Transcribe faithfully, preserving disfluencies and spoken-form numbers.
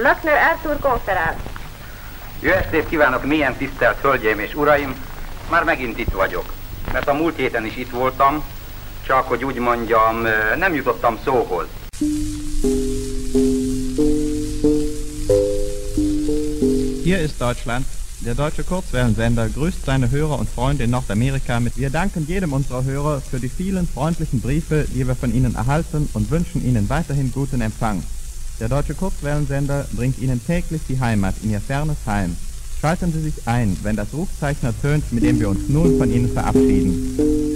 Lökner Arthur konferál. Jó estét kívánok, mélyen tisztelt hölgyeim és uraim! Már megint itt vagyok, mert a múlt héten is itt voltam, csak hogy úgy mondjam, nem jutottam szóhoz. Hier ist Deutschland. Der deutsche Kurzwellensender grüßt seine Hörer und Freunde in Nordamerika mit. Wir danken jedem unserer Hörer für die vielen freundlichen Briefe, die wir von Ihnen erhalten und wünschen Ihnen weiterhin guten Empfang. Der deutsche Kurzwellensender bringt Ihnen täglich die Heimat in Ihr fernes Heim. Schalten Sie sich ein, wenn das Rufzeichen ertönt, mit dem wir uns nun von Ihnen verabschieden.